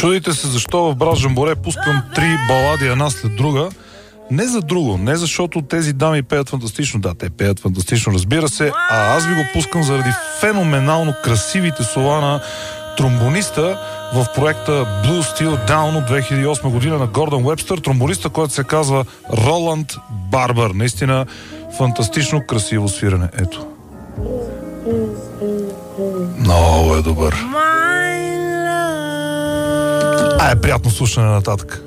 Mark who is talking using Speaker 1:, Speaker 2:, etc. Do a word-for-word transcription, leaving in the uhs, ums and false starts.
Speaker 1: Чудите се защо в Брат Жамборе пускам три балади една след друга. Не за друго, не защото тези дами пеят фантастично. Да, те пеят фантастично, разбира се, а аз ви го пускам заради феноменално красивите слова на тромбониста в проекта Blue Steel Down от две хиляди и осма година на Гордън Уебстър. Тромбониста, който се казва Роланд Барбър. Наистина фантастично красиво свирене. Ето. Много е добър. А е приятно слушане нататък.